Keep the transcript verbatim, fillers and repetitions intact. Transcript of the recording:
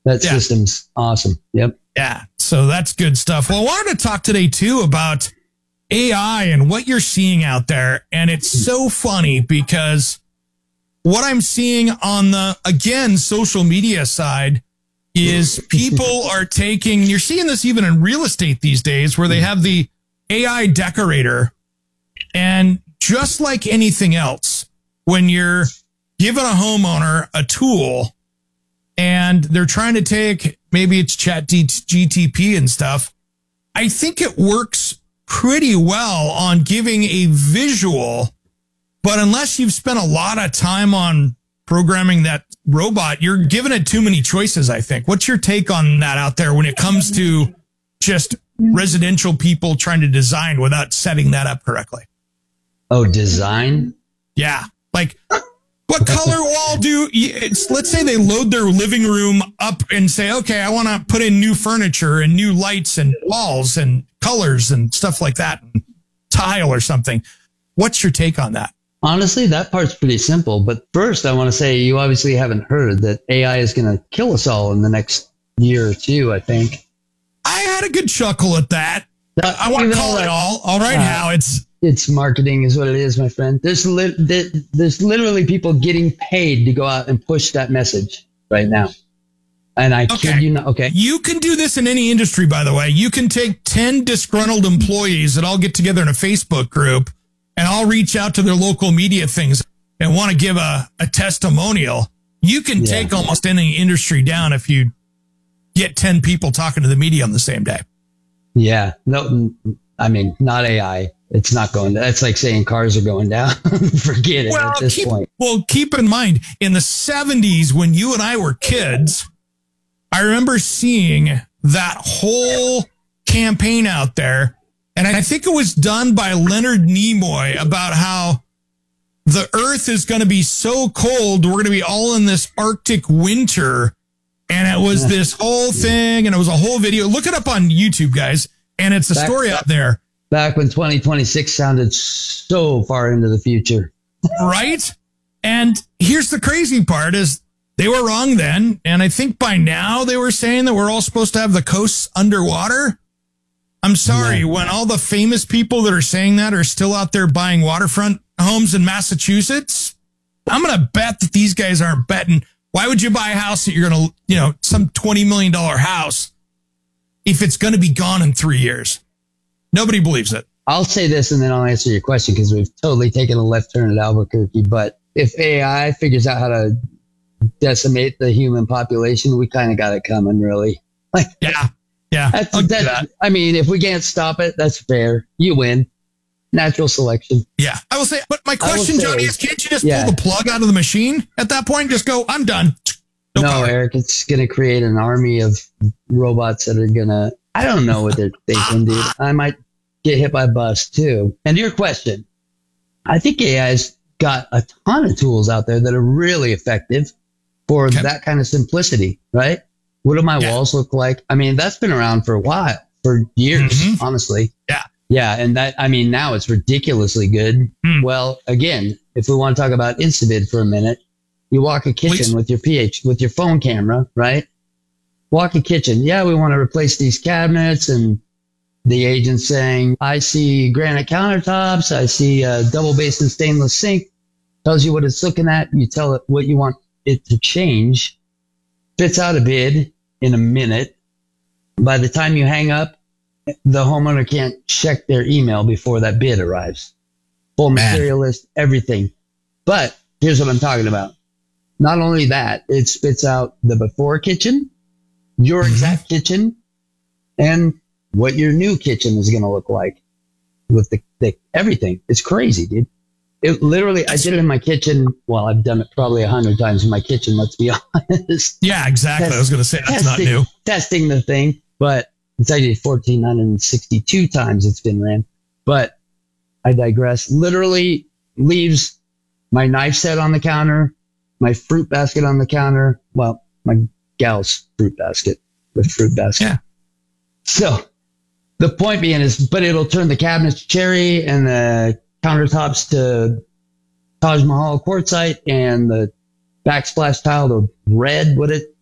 That yeah. system's awesome. Yep. Yeah. So that's good stuff. Well, I wanted to talk today too about A I and what you're seeing out there. And it's so funny because what I'm seeing on the, again, social media side is people are taking, you're seeing this even in real estate these days where they have the A I decorator. And just like anything else, when you're giving a homeowner a tool and they're trying to take, maybe it's Chat G T P and stuff, I think it works pretty well on giving a visual, but unless you've spent a lot of time on programming that robot, you're giving it too many choices, I think. What's your take on that out there when it comes to just residential people trying to design without setting that up correctly? Oh, design? Yeah. Like, what color wall do, it's, let's say they load their living room up and say, okay, I want to put in new furniture and new lights and walls and colors and stuff like that, and tile or something. What's your take on that? Honestly, that part's pretty simple. But first, I want to say you obviously haven't heard that A I is going to kill us all in the next year or two, I think. I had a good chuckle at that. Uh, I want to call it all. All right, uh, now it's... It's marketing is what it is, my friend. There's li- there's literally people getting paid to go out and push that message right now. And I okay. kid you not. Okay. You can do this in any industry, by the way. You can take ten disgruntled employees that all get together in a Facebook group and I'll reach out to their local media things and want to give a, a testimonial. You can yeah. take almost any industry down if you get ten people talking to the media on the same day. Yeah. No, I mean, not A I. It's not going. That's like saying cars are going down. Forget it well, at this keep, point. Well, keep in mind, in the seventies, when you and I were kids, I remember seeing that whole campaign out there. And I think it was done by Leonard Nimoy about how the earth is going to be so cold. We're going to be all in this Arctic winter. And it was this whole thing. And it was a whole video. Look it up on YouTube, guys. And it's a back, story out there. Back when twenty twenty-six sounded so far into the future. Right? And here's the crazy part is they were wrong then. And I think by now they were saying that we're all supposed to have the coasts underwater. I'm sorry, yeah. when all the famous people that are saying that are still out there buying waterfront homes in Massachusetts, I'm going to bet that these guys aren't betting. Why would you buy a house that you're going to, you know, some twenty million dollars house if it's going to be gone in three years? Nobody believes it. I'll say this and then I'll answer your question because we've totally taken a left turn at Albuquerque. But if A I figures out how to decimate the human population, we kind of got it coming, really. Like, yeah, yeah. That's, that, that. I mean, if we can't stop it, that's fair. You win. Natural selection. Yeah. I will say, but my question, say, Johnny, is can't you just yeah. pull the plug out of the machine at that point? Just go, I'm done. No, no Eric, it's going to create an army of robots that are going to, I don't know what they're thinking, dude. I might get hit by a bus too. And your question, I think A I's got a ton of tools out there that are really effective for okay. that kind of simplicity, right? What do my yeah. walls look like? I mean, that's been around for a while, for years, mm-hmm. honestly. Yeah. Yeah. And that, I mean, now it's ridiculously good. Mm. Well, again, if we want to talk about Instavid for a minute, you walk a kitchen Please. with your P H, with your phone camera, right? Walk a kitchen. Yeah, we want to replace these cabinets, and the agent's saying, I see granite countertops. I see a double basin stainless sink. Tells you what it's looking at. You tell it what you want it to change. Spits out a bid in a minute. By the time you hang up, the homeowner can't check their email before that bid arrives. Full material list, everything. But here's what I'm talking about. Not only that, it spits out the before kitchen, your exact kitchen, and what your new kitchen is going to look like with the, the everything. It's crazy, dude. It literally, I did it in my kitchen. Well, I've done it probably a hundred times in my kitchen. Let's be honest. Yeah, exactly. Test, I was going to say that's testing, not new. Testing the thing, but it's actually fourteen hundred sixty-two times it's been ran. But I digress. Literally leaves my knife set on the counter, my fruit basket on the counter. Well, my gal's fruit basket with fruit basket. Yeah. So the point being is, but it'll turn the cabinets to cherry and the countertops to Taj Mahal quartzite and the backsplash tile to red. What it